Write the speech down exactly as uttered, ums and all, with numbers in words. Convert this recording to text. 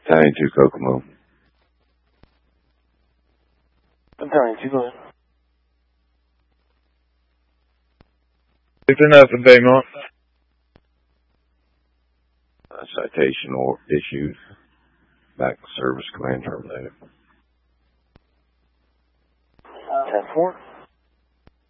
Battalion two, Kokomo. Battalion two, go ahead. Victor nothing, Baymont. Uh, citation or issued. Back to service, command terminated. ten four.